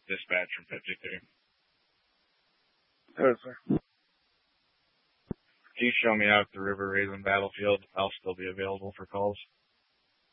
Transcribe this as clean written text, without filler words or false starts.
dispatch from 52. Yes, sir. If you show me out at the River Raven battlefield, I'll still be available for calls.